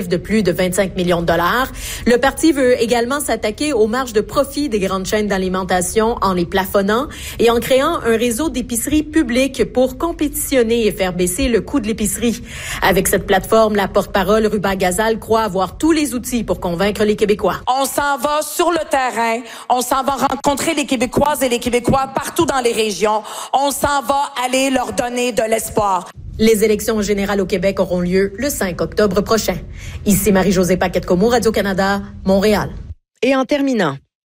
de plus de 25 millions de dollars. Le parti veut également s'attaquer aux marges de profit des grandes chaînes d'alimentation en les plafonnant et en créant un réseau d'épiceries publiques pour compétitionner et faire baisser le coût de l'épicerie. Avec cette plateforme, la porte-parole Ruba Gazal croit avoir tous les outils pour convaincre les Québécois. On s'en va sur le terrain, on s'en va rencontrer les Québécoises et les Québécois partout dans les régions. On s'en va aller leur donner de l'espoir. Les élections générales au Québec auront lieu le 5 octobre prochain. Ici Marie-Josée Paquette-Comeau, Radio-Canada, Montréal. Et en terminant,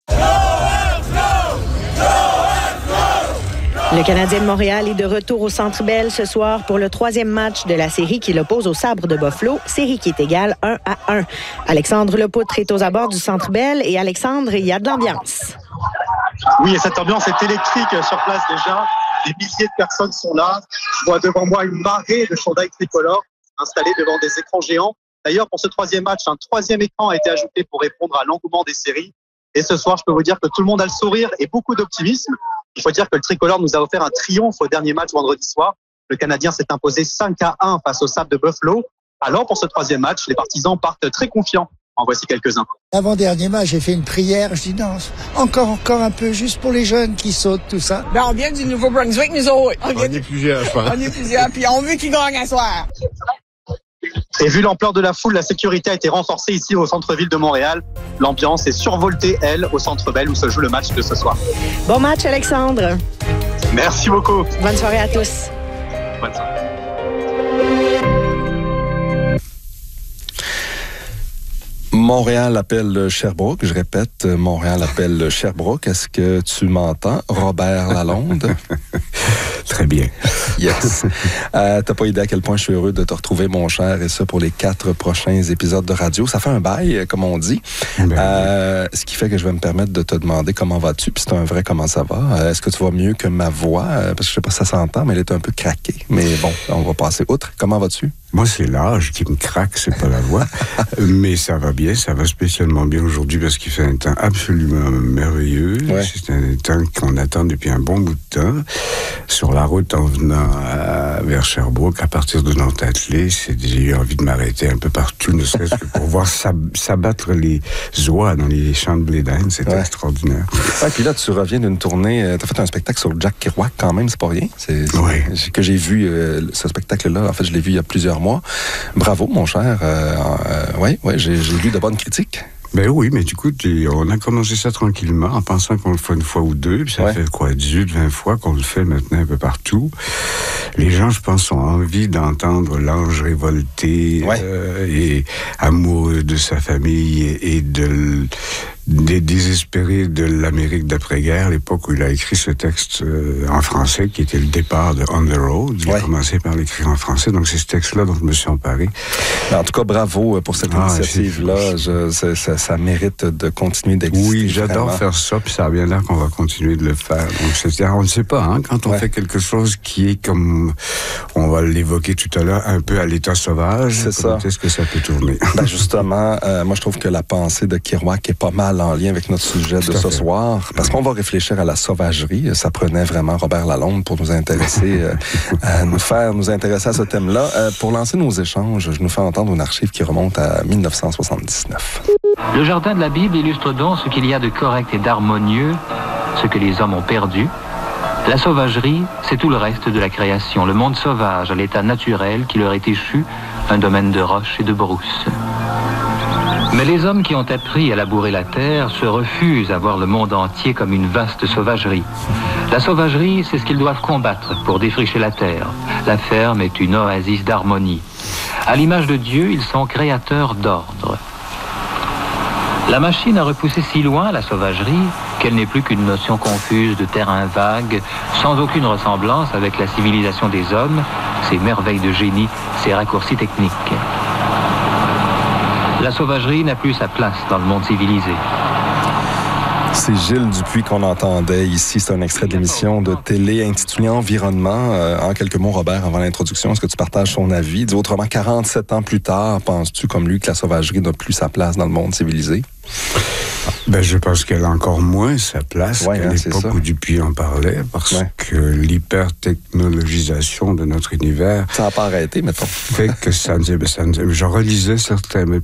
le Canadien de Montréal est de retour au Centre Bell ce soir pour le 3e match de la série qui l'oppose au Sabre de Buffalo, série qui est égale 1-1. Alexandre Lepoutre est aux abords du Centre Bell et Alexandre, il y a de l'ambiance. Oui, et cette ambiance est électrique sur place déjà. Des milliers de personnes sont là. Je vois devant moi une marée de chandails tricolores installés devant des écrans géants. D'ailleurs, pour ce 3e match, un 3e écran a été ajouté pour répondre à l'engouement des séries. Et ce soir, je peux vous dire que tout le monde a le sourire et beaucoup d'optimisme. Il faut dire que le tricolore nous a offert un triomphe au dernier match vendredi soir. Le Canadien s'est imposé 5-1 face au Sabre de Buffalo. Alors, pour ce 3e match, les partisans partent très confiants. En voici quelques-uns. Avant-dernier match, j'ai fait une prière. Je dis non, encore un peu, juste pour les jeunes qui sautent, tout ça. Ben, on vient du Nouveau-Brunswick, nous autres. On est plusieurs, je pense. On est plusieurs, puis on veut qu'ils gagnent à soir. Et vu l'ampleur de la foule, la sécurité a été renforcée ici au centre-ville de Montréal. L'ambiance est survoltée, elle, au Centre Bell où se joue le match de ce soir. Bon match, Alexandre. Merci beaucoup. Bonne soirée à tous. Bonne soirée. Montréal appelle Sherbrooke. Je répète, Montréal appelle Sherbrooke. Est-ce que tu m'entends, Robert Lalonde? Très bien. Yes. T'as pas idée à quel point je suis heureux de te retrouver, mon cher, et ça pour les 4 prochains épisodes de radio. Ça fait un bail, comme on dit. Ce qui fait que je vais me permettre de te demander comment vas-tu, puis c'est un vrai comment ça va. Est-ce que tu vas mieux que ma voix? Parce que je sais pas si ça s'entend, mais elle est un peu craquée. Mais bon, on va passer outre. Comment vas-tu? Moi, c'est l'âge qui me craque, c'est pas la voix. Mais ça va bien, ça va spécialement bien aujourd'hui parce qu'il fait un temps absolument merveilleux. Ouais. C'est un temps qu'on attend depuis un bon bout de temps. Sur la route en venant vers Sherbrooke, à partir de Nantes-Attelé, j'ai eu envie de m'arrêter un peu partout, ne serait-ce que pour voir s'abattre les oies dans les champs de blé d'Inde. C'était extraordinaire. Et puis là, tu reviens d'une tournée, t'as fait un spectacle sur Jack Kerouac quand même, c'est pas rien. Que j'ai vu ce spectacle-là, en fait, je l'ai vu il y a plusieurs mois. Bravo, mon cher. J'ai lu de bonnes critiques. Ben oui, mais du coup, on a commencé ça tranquillement en pensant qu'on le fait une fois ou deux, puis ça fait 18, 20 fois qu'on le fait maintenant un peu partout. Les gens, je pense, ont envie d'entendre l'ange révolté et amoureux de sa famille et des désespérés de l'Amérique d'après-guerre, l'époque où il a écrit ce texte en français, qui était le départ de On the Road. Il a commencé par l'écrire en français, donc c'est ce texte-là dont je me suis emparé. En tout cas, bravo pour cette initiative-là. Ça mérite de continuer d'exister. Oui, j'adore faire ça, puis ça a bien l'air qu'on va continuer de le faire. Donc, on ne sait pas, quand on fait quelque chose qui est comme, on va l'évoquer tout à l'heure, un peu à l'état sauvage, est-ce que ça peut tourner? Justement, moi je trouve que la pensée de Kerouac est pas mal en lien avec notre sujet de ce soir, parce qu'on va réfléchir à la sauvagerie. Ça prenait vraiment Robert Lalonde pour nous intéresser, nous intéresser à ce thème-là. Pour lancer nos échanges, je nous fais entendre une archive qui remonte à 1979. Le jardin de la Bible illustre donc ce qu'il y a de correct et d'harmonieux, ce que les hommes ont perdu. La sauvagerie, c'est tout le reste de la création, le monde sauvage à l'état naturel qui leur est échu, un domaine de roches et de brousses. Mais les hommes qui ont appris à labourer la terre se refusent à voir le monde entier comme une vaste sauvagerie. La sauvagerie, c'est ce qu'ils doivent combattre pour défricher la terre. La ferme est une oasis d'harmonie. À l'image de Dieu, ils sont créateurs d'ordre. La machine a repoussé si loin la sauvagerie qu'elle n'est plus qu'une notion confuse de terrain vague, sans aucune ressemblance avec la civilisation des hommes, ses merveilles de génie, ses raccourcis techniques. La sauvagerie n'a plus sa place dans le monde civilisé. C'est Gilles Dupuis qu'on entendait ici. C'est un extrait de l'émission de télé intitulée Environnement. En quelques mots, Robert, avant l'introduction, est-ce que tu partages son avis? Dis autrement, 47 ans plus tard, penses-tu, comme lui, que la sauvagerie n'a plus sa place dans le monde civilisé? Je pense qu'elle a encore moins sa place qu'à l'époque où Dupuis en parlait, parce que l'hypertechnologisation de notre univers... Ça n'a pas arrêté, mettons. Fait que je relisais certains